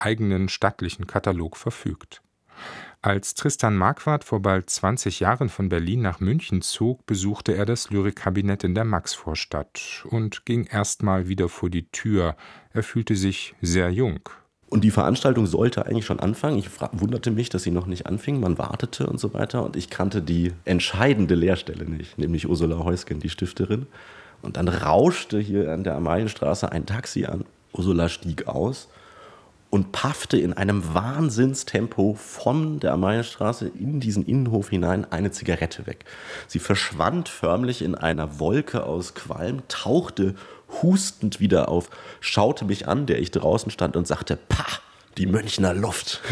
eigenen stattlichen Katalog verfügt. Als Tristan Marquardt vor bald 20 Jahren von Berlin nach München zog, besuchte er das Lyrikkabinett in der Maxvorstadt und ging erstmal wieder vor die Tür. Er fühlte sich sehr jung. Und die Veranstaltung sollte eigentlich schon anfangen. Ich wunderte mich, dass sie noch nicht anfing. Man wartete und so weiter. Und ich kannte die entscheidende Lehrstelle nicht, nämlich Ursula Heusgen, die Stifterin. Und dann rauschte hier an der Amalienstraße ein Taxi an. Ursula stieg aus und paffte in einem Wahnsinnstempo von der Amalienstraße in diesen Innenhof hinein eine Zigarette weg. Sie verschwand förmlich in einer Wolke aus Qualm, tauchte hustend wieder auf, schaute mich an, der ich draußen stand, und sagte: Pah, die Münchner Luft.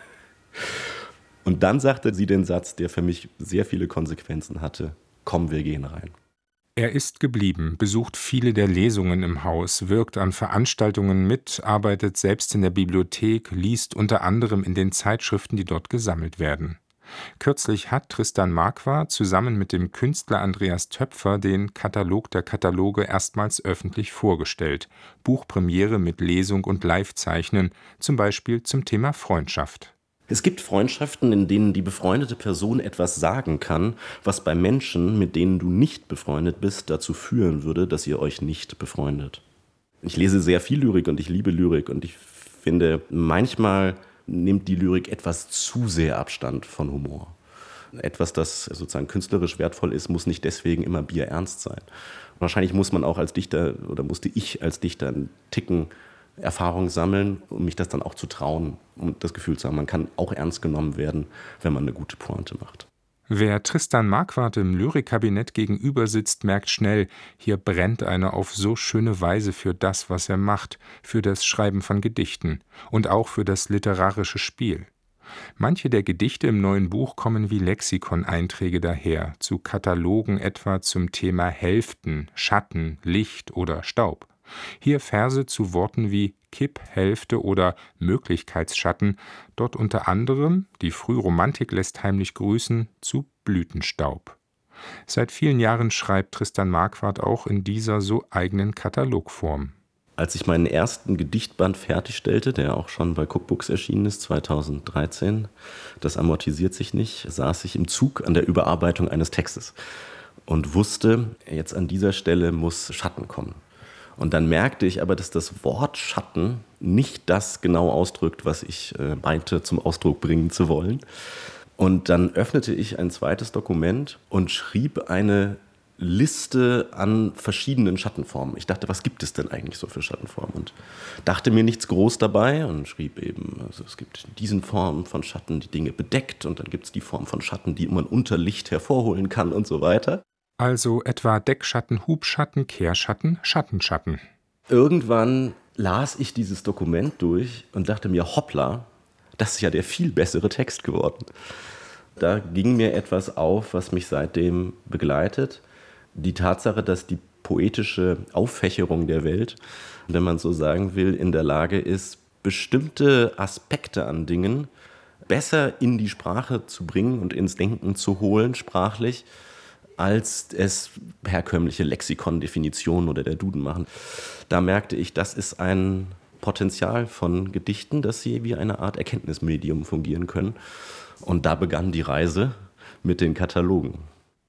Und dann sagte sie den Satz, der für mich sehr viele Konsequenzen hatte: Komm, wir gehen rein. Er ist geblieben, besucht viele der Lesungen im Haus, wirkt an Veranstaltungen mit, arbeitet selbst in der Bibliothek, liest unter anderem in den Zeitschriften, die dort gesammelt werden. Kürzlich hat Tristan Marquardt zusammen mit dem Künstler Andreas Töpfer den Katalog der Kataloge erstmals öffentlich vorgestellt. Buchpremiere mit Lesung und Livezeichnen, zum Beispiel zum Thema Freundschaft. Es gibt Freundschaften, in denen die befreundete Person etwas sagen kann, was bei Menschen, mit denen du nicht befreundet bist, dazu führen würde, dass ihr euch nicht befreundet. Ich lese sehr viel Lyrik und ich liebe Lyrik, und ich finde, manchmal nimmt die Lyrik etwas zu sehr Abstand von Humor. Etwas, das sozusagen künstlerisch wertvoll ist, muss nicht deswegen immer bierernst sein. Wahrscheinlich muss man auch als Dichter, oder musste ich als Dichter einen Ticken Erfahrung sammeln, um mich das dann auch zu trauen, um das Gefühl zu haben, man kann auch ernst genommen werden, wenn man eine gute Pointe macht. Wer Tristan Marquardt im Lyrikkabinett gegenüber sitzt, merkt schnell, hier brennt einer auf so schöne Weise für das, was er macht, für das Schreiben von Gedichten und auch für das literarische Spiel. Manche der Gedichte im neuen Buch kommen wie Lexikon-Einträge daher, zu Katalogen etwa zum Thema Hälften, Schatten, Licht oder Staub. Hier Verse zu Worten wie Kipphälfte oder Möglichkeitsschatten, dort unter anderem Die Frühromantik lässt heimlich grüßen zu Blütenstaub. Seit vielen Jahren schreibt Tristan Marquardt auch in dieser so eigenen Katalogform. Als ich meinen ersten Gedichtband fertigstellte, der auch schon bei Cookbooks erschienen ist, 2013, das amortisiert sich nicht, saß ich im Zug an der Überarbeitung eines Textes und wusste, jetzt an dieser Stelle muss Schatten kommen. Und dann merkte ich aber, dass das Wort Schatten nicht das genau ausdrückt, was ich meinte, zum Ausdruck bringen zu wollen. Und dann öffnete ich ein zweites Dokument und schrieb eine Liste an verschiedenen Schattenformen. Ich dachte, was gibt es denn eigentlich so für Schattenformen? Und dachte mir nichts groß dabei und schrieb eben, also es gibt in diesen Formen von Schatten die Dinge bedeckt, und dann gibt es die Form von Schatten, die man unter Licht hervorholen kann und so weiter. Also etwa Deckschatten, Hubschatten, Kehrschatten, Schattenschatten. Irgendwann las ich dieses Dokument durch und dachte mir, hoppla, das ist ja der viel bessere Text geworden. Da ging mir etwas auf, was mich seitdem begleitet. Die Tatsache, dass die poetische Auffächerung der Welt, wenn man so sagen will, in der Lage ist, bestimmte Aspekte an Dingen besser in die Sprache zu bringen und ins Denken zu holen, sprachlich, als es herkömmliche Lexikon-Definitionen oder der Duden machen. Da merkte ich, das ist ein Potenzial von Gedichten, dass sie wie eine Art Erkenntnismedium fungieren können. Und da begann die Reise mit den Katalogen.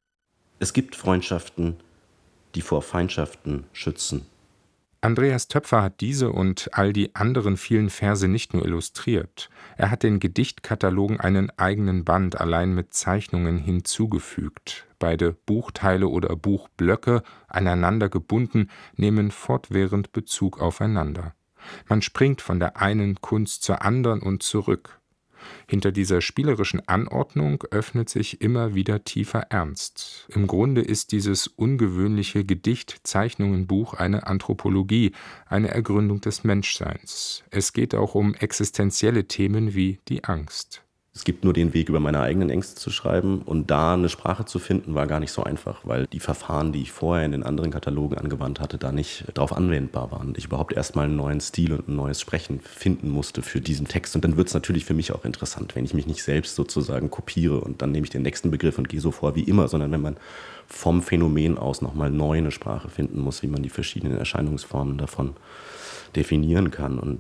Es gibt Freundschaften, die vor Feindschaften schützen. Andreas Töpfer hat diese und all die anderen vielen Verse nicht nur illustriert. Er hat den Gedichtkatalogen einen eigenen Band allein mit Zeichnungen hinzugefügt. Beide Buchteile oder Buchblöcke, aneinander gebunden, nehmen fortwährend Bezug aufeinander. Man springt von der einen Kunst zur anderen und zurück. Hinter dieser spielerischen Anordnung öffnet sich immer wieder tiefer Ernst. Im Grunde ist dieses ungewöhnliche Gedicht-Zeichnungen-Buch eine Anthropologie, eine Ergründung des Menschseins. Es geht auch um existenzielle Themen wie die Angst. Es gibt nur den Weg, über meine eigenen Ängste zu schreiben, und da eine Sprache zu finden, war gar nicht so einfach, weil die Verfahren, die ich vorher in den anderen Katalogen angewandt hatte, da nicht drauf anwendbar waren. Ich überhaupt erstmal einen neuen Stil und ein neues Sprechen finden musste für diesen Text. Und dann wird es natürlich für mich auch interessant, wenn ich mich nicht selbst sozusagen kopiere und dann nehme ich den nächsten Begriff und gehe so vor wie immer, sondern wenn man vom Phänomen aus nochmal neu eine Sprache finden muss, wie man die verschiedenen Erscheinungsformen davon definieren kann. Und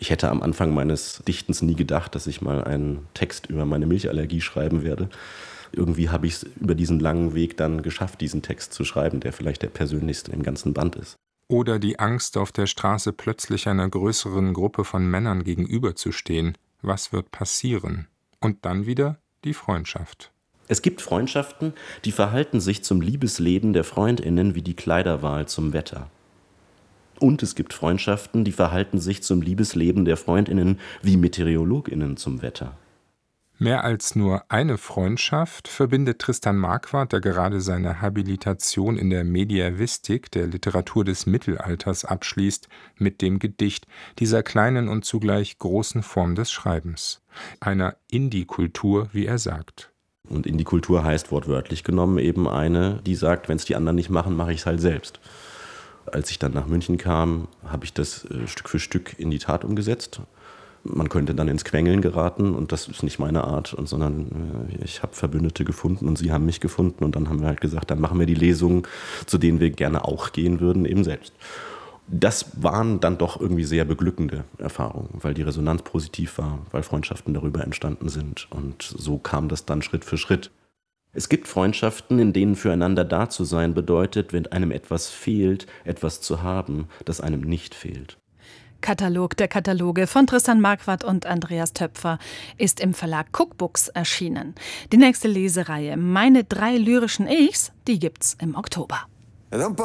Ich hätte am Anfang meines Dichtens nie gedacht, dass ich mal einen Text über meine Milchallergie schreiben werde. Irgendwie habe ich es über diesen langen Weg dann geschafft, diesen Text zu schreiben, der vielleicht der persönlichste im ganzen Band ist. Oder die Angst, auf der Straße plötzlich einer größeren Gruppe von Männern gegenüberzustehen. Was wird passieren? Und dann wieder die Freundschaft. Es gibt Freundschaften, die verhalten sich zum Liebesleben der FreundInnen wie die Kleiderwahl zum Wetter. Und es gibt Freundschaften, die verhalten sich zum Liebesleben der FreundInnen wie MeteorologInnen zum Wetter. Mehr als nur eine Freundschaft verbindet Tristan Marquardt, der gerade seine Habilitation in der Mediävistik, der Literatur des Mittelalters, abschließt, mit dem Gedicht, dieser kleinen und zugleich großen Form des Schreibens. Einer Indie-Kultur, wie er sagt. Und Indie-Kultur heißt wortwörtlich genommen eben eine, die sagt, wenn es die anderen nicht machen, mache ich es halt selbst. Als ich dann nach München kam, habe ich das Stück für Stück in die Tat umgesetzt. Man könnte dann ins Quengeln geraten und das ist nicht meine Art, sondern ich habe Verbündete gefunden und sie haben mich gefunden und dann haben wir halt gesagt, dann machen wir die Lesungen, zu denen wir gerne auch gehen würden, eben selbst. Das waren dann doch irgendwie sehr beglückende Erfahrungen, weil die Resonanz positiv war, weil Freundschaften darüber entstanden sind und so kam das dann Schritt für Schritt. Es gibt Freundschaften, in denen füreinander da zu sein bedeutet, wenn einem etwas fehlt, etwas zu haben, das einem nicht fehlt. Katalog der Kataloge von Tristan Marquardt und Andreas Töpfer ist im Verlag Cookbooks erschienen. Die nächste Lesereihe, Meine 3 lyrischen Ichs, die gibt's im Oktober.